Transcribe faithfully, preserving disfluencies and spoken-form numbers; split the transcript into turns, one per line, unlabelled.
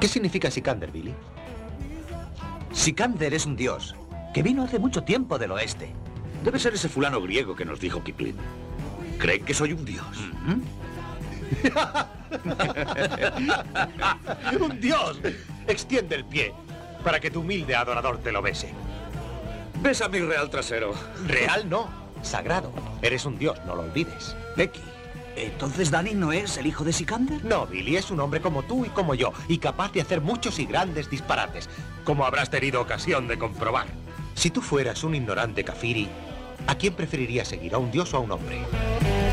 ¿Qué significa Sikander, Billy?
Sikander es un dios que vino hace mucho tiempo del oeste.
Debe ser ese fulano griego que nos dijo Kipling. ¿Creen que soy un dios?
Mm-hmm. ¡Un dios! Extiende el pie para que tu humilde adorador te lo bese.
Besa mi real trasero.
Real no, sagrado. Eres un dios, no lo olvides.
Becky, ¿entonces Danny no es el hijo de Sikander?
No, Billy, es un hombre como tú y como yo, y capaz de hacer muchos y grandes disparates, como habrás tenido ocasión de comprobar. Si tú fueras un ignorante kafiri, ¿a quién preferirías seguir, a un dios o a un hombre?